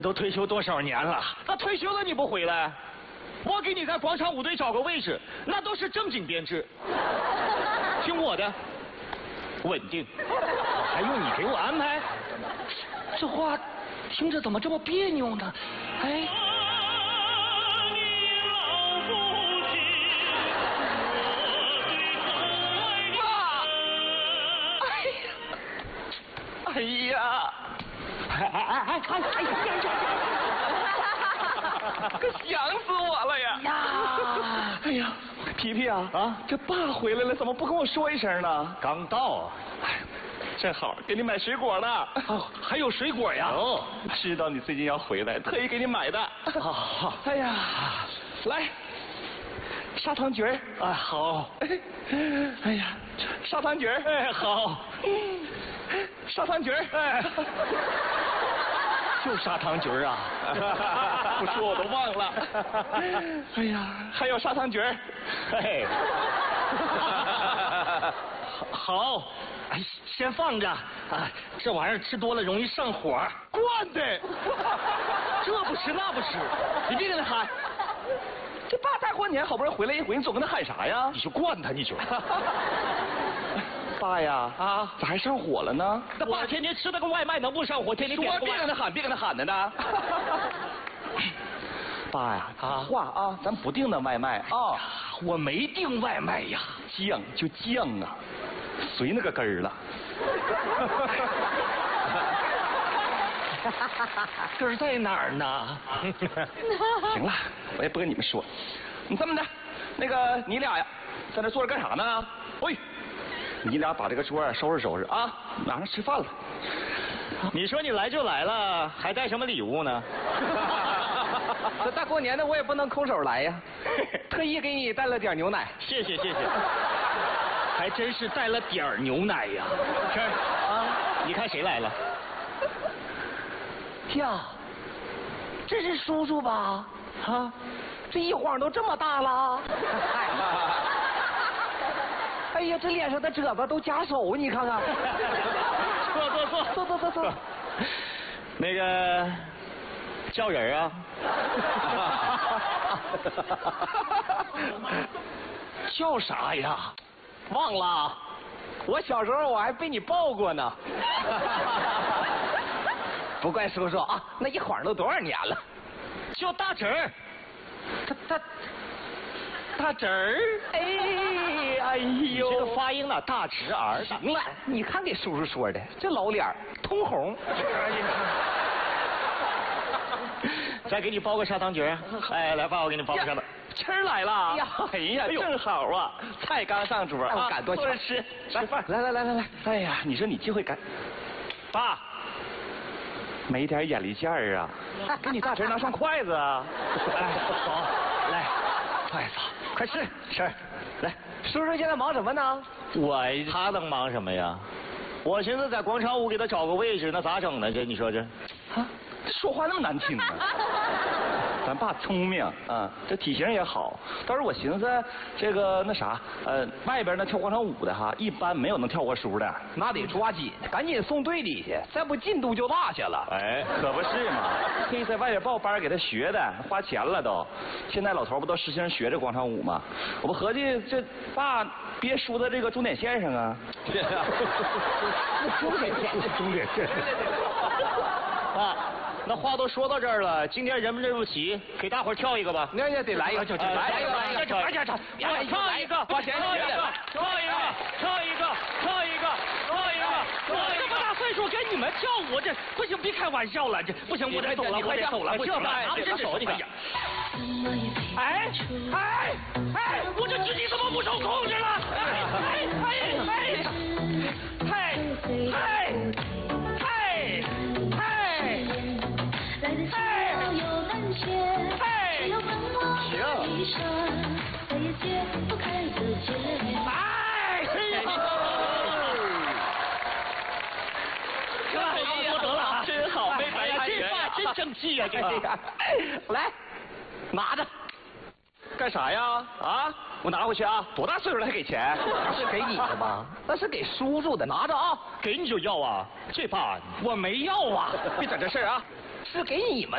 都退休多少年了？那退休了你不回来？我给你在广场舞队找个位置，那都是正经编制。听我的，稳定。还用你给我安排？这话听着怎么这么别扭呢？哎。哎呀！哎可想死我了呀！哎呀，皮皮啊，这爸回来了，怎么不跟我说一声呢？刚到，正好给你买水果呢。哦，还有水果呀？哦，知道你最近要回来，特意给你买的。好。哎呀，来，砂糖橘儿。啊，好。哎呀，砂糖橘儿。哎，好。砂糖橘儿。哎。就砂糖橘儿啊！不说我都忘了。哎呀，还有砂糖橘儿。嘿，好，先放着。啊，这玩意儿吃多了容易上火。惯的，这不吃那不吃，你别跟他喊。这爸大过年好不容易回来一回，你总跟他喊啥呀？你就惯他，你就。爸呀，啊，咋还上火了呢？那爸天天吃那个外卖能不上火？天天点别跟他喊，别跟他喊的呢。爸呀，话啊，咱不订那外卖啊。我没订外卖呀，犟就犟啊，随那个根儿了。根儿在哪儿呢？行了，我也不跟你们说。你这么的，那个你俩呀，在那坐着干啥呢？喂。你俩把这个桌收拾收拾啊，马上吃饭了。你说你来就来了，还带什么礼物呢？ 这大过年的我也不能空手来呀，特意给你带了点牛奶。 谢谢。还真是带了点牛奶呀。是啊，你看谁来了？ 呀，这是叔叔吧？啊，这一晃都这么大了。哎呀，这脸上的褶子都夹手，你看看。坐。 那个叫人啊？叫啥呀？忘了。 我小时候我还被你抱过呢。不怪叔叔啊，那一晃都多少年了。 叫大侄儿。大侄儿。哎呦，这个发音呢，大侄儿。 行了，你看给叔叔说的，这老脸通红。 再给你包个砂糖橘。哎，来爸，我给你包个砂糖。吃来了。哎呀，正好啊，菜刚上桌啊， 敢多坐着吃饭。 来。 哎呀，你说你就会赶。爸，没点眼力见儿啊？给你大侄拿双筷子啊。哎，好，来，筷子，快吃。来， 叔叔现在忙什么呢？ 他能忙什么呀？我寻思在广场舞给他找个位置，那咋整呢？这你说这？啊，说话那么难听呢？咱爸聪明啊，这体型也好。倒是我寻思这个那啥，外边那跳广场舞的哈，一般没有能跳过叔的。 那得抓紧，赶紧送队里去，再不进度就落下了。 哎，可不是嘛，可以在外边报班给他学的，花钱了都。现在老头不都实行学这广场舞吗？我不合计这爸别输在这个终点线上啊。终点线。爸。那话都说到这儿了，今天人们这不齐，给大伙儿跳一个吧。 那也得来一个， 来一个，跳一个，把钱跳一个。我这么大岁数给你们跳舞，这不行，别开玩笑了，这不行，我得走了，不行，拿不伸手，你看。哎，我这肢体怎么不受控制了？真好，没白来。这爸真争气呀，这个。 来，拿着。 干啥呀？啊，我拿回去啊！多大岁数了还给钱？ 那是给你的吗？那是给叔叔的，拿着啊！ 给你就要啊？这爸我没要啊！别整这事儿啊！ 是给你们。